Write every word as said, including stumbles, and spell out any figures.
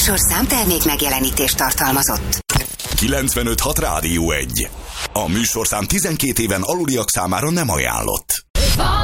műsorszám termék megjelenítést tartalmazott. kilencvenöt hat Rádió egy. A műsorszám tizenkét éven aluliak számára nem ajánlott.